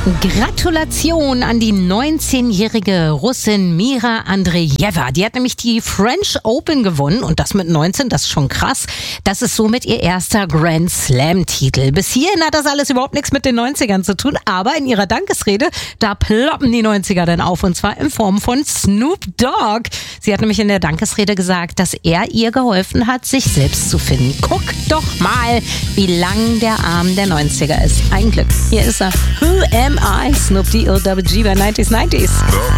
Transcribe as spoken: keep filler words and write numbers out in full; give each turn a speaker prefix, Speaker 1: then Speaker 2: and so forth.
Speaker 1: Gratulation an die neunzehnjährige Russin Mira Andreeva. Die hat nämlich die French Open gewonnen und das mit neunzehn, das ist schon krass. Das ist somit ihr erster Grand Slam-Titel. Bis hierhin hat das alles überhaupt nichts mit den neunzigern zu tun, aber in ihrer Dankesrede, da ploppen die neunziger dann auf und zwar in Form von Snoop Dogg. Sie hat nämlich in der Dankesrede gesagt, dass er ihr geholfen hat, sich selbst zu finden. Guck doch mal, wie lang der Arm der neunziger ist. Ein Glück. Hier ist er. Who am I? Snoop D O G bei neunzig neunzig.